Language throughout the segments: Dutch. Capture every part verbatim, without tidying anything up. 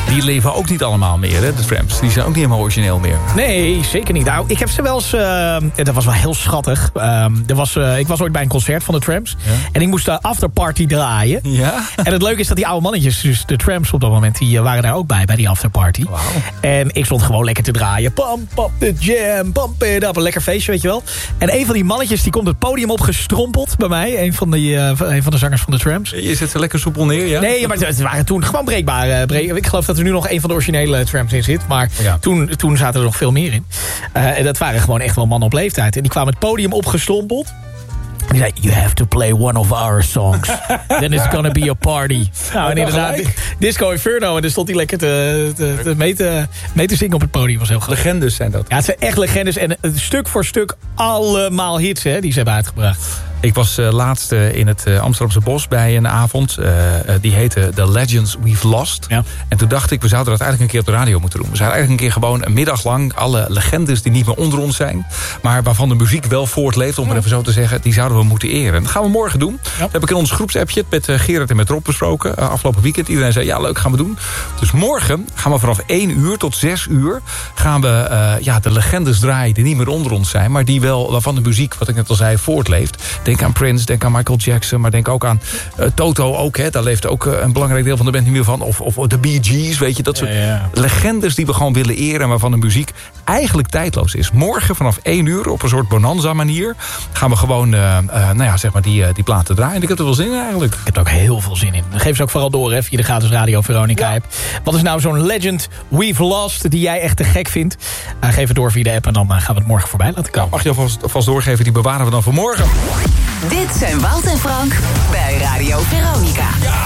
Die leven ook niet allemaal meer, hè, de Tramps. Die zijn ook niet helemaal origineel meer. Nee, zeker niet. Nou, ik heb ze wel eens... Uh, dat was wel heel schattig. Uh, er was, uh, ik was ooit bij een concert van de Tramps. Ja. En ik moest de afterparty draaien. Ja? En het leuke is dat die oude mannetjes, dus de Tramps op dat moment... die uh, waren daar ook bij, bij die afterparty. Wow. En ik stond gewoon lekker te draaien. Pump up the jam, pump it up. Een lekker feestje, weet je wel. En een van die mannetjes die komt het podium opgestrompeld bij mij. Een van, die, uh, een van de zangers van de Tramps. Je zet ze lekker soepel neer, ja? Nee, maar het waren toen gewoon breekbare. Breek, ik geloof dat er nu nog een van de originele Tramps in zit. Maar ja. toen, toen zaten er nog veel meer in. Uh, en dat waren gewoon echt wel mannen op leeftijd. En die kwamen het podium opgestrompeld. En die zei, you have to play one of our songs. Then it's gonna be a party. Nou, en inderdaad, Disco Inferno. En dan stond hij lekker te, te, te mee, te, mee te zingen op het podium. Was heel grappig. Legendes zijn dat. Ja, het zijn echt legendes. En stuk voor stuk allemaal hits, hè, die ze hebben uitgebracht. Ik was uh, laatst uh, in het uh, Amsterdamse Bos bij een avond. Uh, uh, die heette The Legends We've Lost. Ja. En toen dacht ik, we zouden dat eigenlijk een keer op de radio moeten doen. We zouden eigenlijk een keer gewoon een middag lang... alle legendes die niet meer onder ons zijn... maar waarvan de muziek wel voortleeft, om het even zo te zeggen... die zouden we moeten eren. En dat gaan we morgen doen. Ja. Dat heb ik in ons groepsappje met uh, Gerard en met Rob besproken. Uh, afgelopen weekend. Iedereen zei, ja, leuk, gaan we doen. Dus morgen gaan we vanaf één uur tot zes uur... gaan we uh, ja, de legendes draaien die niet meer onder ons zijn... maar die wel, waarvan de muziek, wat ik net al zei, voortleeft... Denk aan Prince, denk aan Michael Jackson... maar denk ook aan uh, Toto ook. Hè. Daar leeft ook uh, een belangrijk deel van de band niet meer van. Of, of de Bee Gees, weet je. Dat soort ja, ja. legendes die we gewoon willen eren... en waarvan de muziek eigenlijk tijdloos is. Morgen vanaf één uur op een soort bonanza manier... gaan we gewoon uh, uh, nou ja, zeg maar die, uh, die platen draaien. En ik heb er wel zin in eigenlijk. Ik heb er ook heel veel zin in. Geef ze ook vooral door, hè, via de gratis Radio Veronica app. Ja. Wat is nou zo'n legend we've lost... die jij echt te gek vindt? Uh, geef het door via de app en dan uh, gaan we het morgen voorbij laten komen. Mag je alvast, alvast doorgeven, die bewaren we dan voor morgen. Dit zijn Wout en Frank bij Radio Veronica. Ja,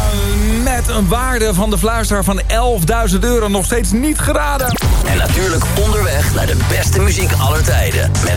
met een waarde van de fluisteraar van elfduizend euro nog steeds niet geraden. En natuurlijk onderweg naar de beste muziek aller tijden. Met